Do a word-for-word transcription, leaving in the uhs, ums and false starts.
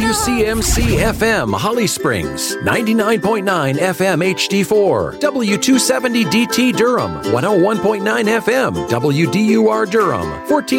W C M C F M Holly Springs, ninety-nine point nine F M H D four, W two seventy D T Durham, one oh one point nine F M W D U R Durham, fourteen